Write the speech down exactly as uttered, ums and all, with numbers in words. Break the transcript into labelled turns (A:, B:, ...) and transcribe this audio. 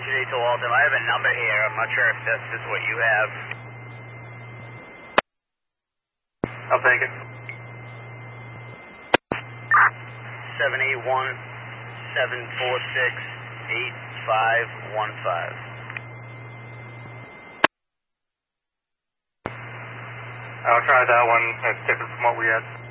A: Today to Waltham. I have a number here. I'm not sure if this is what you have.
B: I'll take it.
A: seven eight one, seven four six, eight five one five.
B: I'll try that one. That's different from what we had.